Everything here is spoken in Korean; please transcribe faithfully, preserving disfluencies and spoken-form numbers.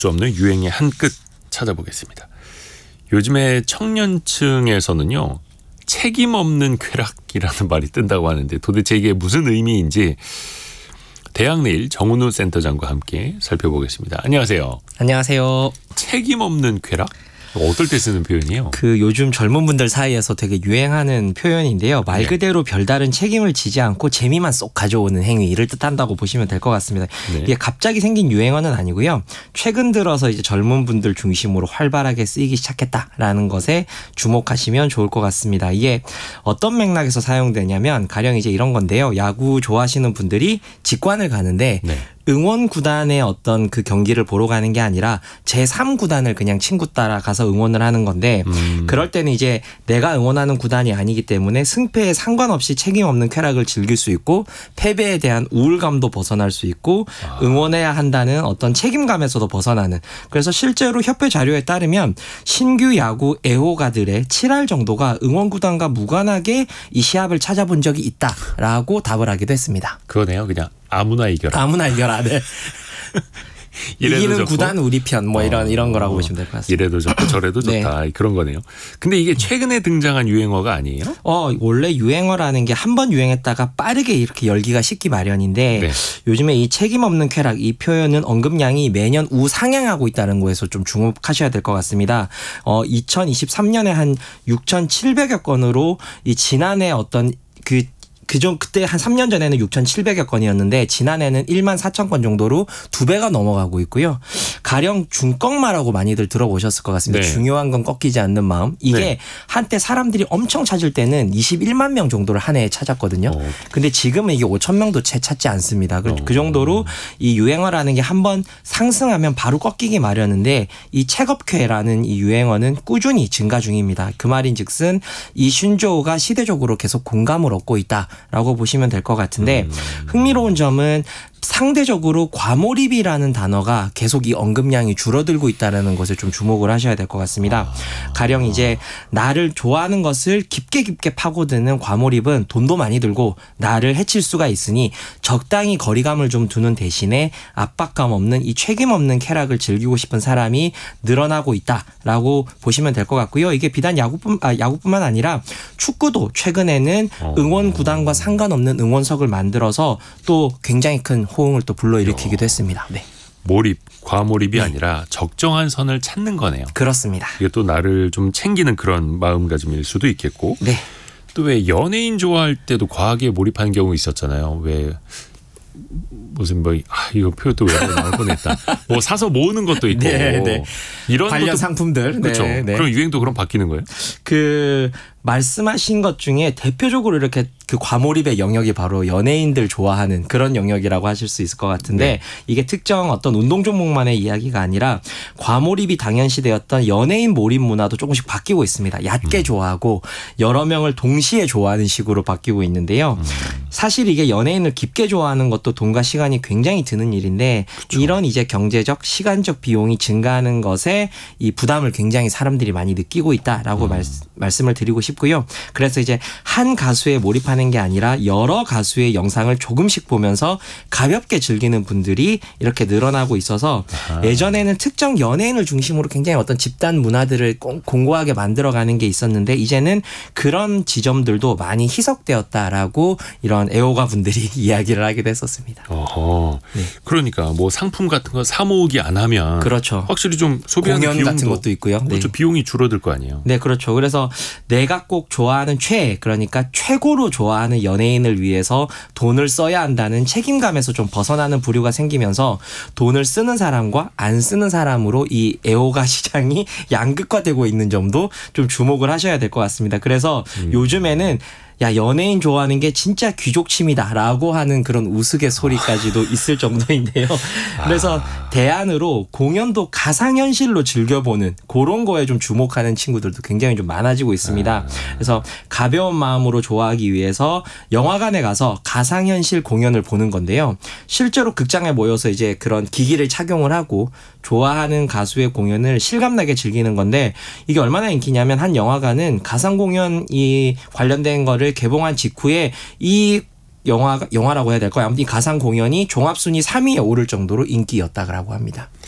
수 없는 유행의 한 끝 찾아보겠습니다. 요즘에 청년층에서는요. 책임 없는 쾌락이라는 말이 뜬다고 하는데 도대체 이게 무슨 의미인지 대학내일 정은우 센터장과 함께 살펴보겠습니다. 안녕하세요. 안녕하세요. 책임 없는 쾌락? 어떨 때 쓰는 표현이에요? 그 요즘 젊은 분들 사이에서 되게 유행하는 표현인데요. 말 그대로 네. 별다른 책임을 지지 않고 재미만 쏙 가져오는 행위, 이를 뜻한다고 보시면 될 것 같습니다. 네. 이게 갑자기 생긴 유행어는 아니고요. 최근 들어서 이제 젊은 분들 중심으로 활발하게 쓰이기 시작했다라는 것에 주목하시면 좋을 것 같습니다. 이게 어떤 맥락에서 사용되냐면 가령 이제 이런 건데요. 야구 좋아하시는 분들이 직관을 가는데 네. 응원 구단의 어떤 그 경기를 보러 가는 게 아니라 제삼 구단을 그냥 친구 따라 가서 응원을 하는 건데 음. 그럴 때는 이제 내가 응원하는 구단이 아니기 때문에 승패에 상관없이 책임 없는 쾌락을 즐길 수 있고 패배에 대한 우울감도 벗어날 수 있고 아. 응원해야 한다는 어떤 책임감에서도 벗어나는, 그래서 실제로 협회 자료에 따르면 신규 야구 애호가들의 칠 할 정도가 응원 구단과 무관하게 이 시합을 찾아본 적이 있다라고 답을 하기도 했습니다. 그거네요. 그냥 아무나 이겨라. 아무나 이겨라. 네. 이기는 좋고. 구단 우리 편 뭐 이런 어, 이런 거라고 어, 보시면 될 것 같습니다. 이래도 좋고 저래도 좋다. 네. 그런 거네요. 근데 이게 최근에 등장한 유행어가 아니에요? 어 원래 유행어라는 게 한 번 유행했다가 빠르게 이렇게 열기가 식기 마련인데 네. 요즘에 이 책임 없는 쾌락, 이 표현은 언급량이 매년 우상향하고 있다는 거에서 좀 주목하셔야 될 것 같습니다. 어 이천이십삼 년에 한 육천칠백여 건으로 이 지난해 어떤 그 그전 그때 한 삼 년 전에는 육천칠백여 건이었는데 지난해는 만 사천 건 정도로 두 배가 넘어가고 있고요. 가령 중꺾마라고 많이들 들어보셨을 것 같습니다. 네. 중요한 건 꺾이지 않는 마음. 이게 네. 한때 사람들이 엄청 찾을 때는 이십일만 명 정도를 한 해에 찾았거든요. 어. 근데 지금은 이게 오천 명도 채 찾지 않습니다. 그, 어. 그 정도로 이 유행어라는 게 한번 상승하면 바로 꺾이기 마련인데 이 책업쾌라는 이 유행어는 꾸준히 증가 중입니다. 그 말인즉슨 이 신조어가 시대적으로 계속 공감을 얻고 있다. 라고 보시면 될 것 같은데 음. 흥미로운 점은 상대적으로 과몰입이라는 단어가 계속 이 언급량이 줄어들고 있다는 것에 좀 주목을 하셔야 될 것 같습니다. 가령 이제 나를 좋아하는 것을 깊게 깊게 파고드는 과몰입은 돈도 많이 들고 나를 해칠 수가 있으니 적당히 거리감을 좀 두는 대신에 압박감 없는 이 책임 없는 쾌락을 즐기고 싶은 사람이 늘어나고 있다라고 보시면 될 것 같고요. 이게 비단 야구뿐, 아, 야구뿐만 아니라 축구도 최근에는 응원 구단과 상관없는 응원석을 만들어서 또 굉장히 큰 호응을 또 불러일으키기도 했습니다. 네. 몰입, 과몰입이 네. 아니라 적정한 선을 찾는 거네요. 그렇습니다. 이게 또 나를 좀 챙기는 그런 마음가짐일 수도 있겠고 네. 또 왜 연예인 좋아할 때도 과하게 몰입하는 경우 있었잖아요. 왜 무슨 뭐 아, 이거 표현 또 왜 나올 뻔했다. 뭐 사서 모으는 것도 있고 네, 네. 이런 관련 것도, 상품들. 그렇죠. 네, 네. 그럼 유행도 그럼 바뀌는 거예요? 그 말씀하신 것 중에 대표적으로 이렇게 그 과몰입의 영역이 바로 연예인들 좋아하는 그런 영역이라고 하실 수 있을 것 같은데 네. 이게 특정 어떤 운동 종목만의 이야기가 아니라 과몰입이 당연시되었던 연예인 몰입 문화도 조금씩 바뀌고 있습니다. 얕게 음. 좋아하고 여러 명을 동시에 좋아하는 식으로 바뀌고 있는데요. 음. 사실 이게 연예인을 깊게 좋아하는 것도 돈과 시간이 굉장히 드는 일인데 그렇죠. 이런 이제 경제적, 시간적 비용이 증가하는 것에 이 부담을 굉장히 사람들이 많이 느끼고 있다라고 음. 말, 말씀을 드리고 싶고요. 그래서 이제 한 가수에 몰입하는 게 아니라 여러 가수의 영상을 조금씩 보면서 가볍게 즐기는 분들이 이렇게 늘어나고 있어서 아하. 예전에는 특정 연예인을 중심으로 굉장히 어떤 집단 문화들을 공고하게 만들어가는 게 있었는데 이제는 그런 지점들도 많이 희석되었다라고 이런 애호가 분들이 이야기를 하기도 했었습니다. 어허. 네. 그러니까 뭐 상품 같은 거 사 모으기 안 하면 그렇죠. 확실히 좀 소비하는 공연 비용도 같은 것도 있고요. 그렇죠. 네. 비용이 줄어들 거 아니에요. 네, 그렇죠. 그래서 내가 꼭 좋아하는 최애, 그러니까 최고로 좋아하는 연예인을 위해서 돈을 써야 한다는 책임감에서 좀 벗어나는 부류가 생기면서 돈을 쓰는 사람과 안 쓰는 사람으로 이 애호가 시장이 양극화되고 있는 점도 좀 주목을 하셔야 될 것 같습니다. 그래서 음. 요즘에는 야 연예인 좋아하는 게 진짜 귀족침이다라고 하는 그런 우스갯소리까지도 있을 정도인데요. 그래서 대안으로 공연도 가상현실로 즐겨보는 그런 거에 좀 주목하는 친구들도 굉장히 좀 많아지고 있습니다. 그래서 가벼운 마음으로 좋아하기 위해서 영화관에 가서 가상현실 공연을 보는 건데요. 실제로 극장에 모여서 이제 그런 기기를 착용을 하고 좋아하는 가수의 공연을 실감나게 즐기는 건데 이게 얼마나 인기냐면 한 영화관은 가상 공연이 관련된 거를 개봉한 직후에 이 영화, 영화라고 해야 될까요? 아무튼 이 가상 공연이 종합순위 삼 위에 오를 정도로 인기였다고 합니다.